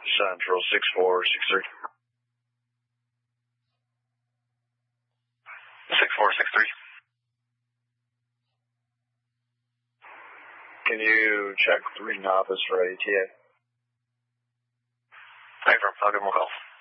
Central 6463. 6463. Can you check 3 novice for ATA? Affirm. I'll give him a call.